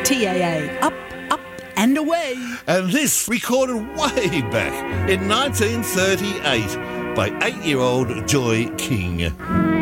TAA, up, up and away. And this recorded way back in 1938 by 8-year-old Joy King.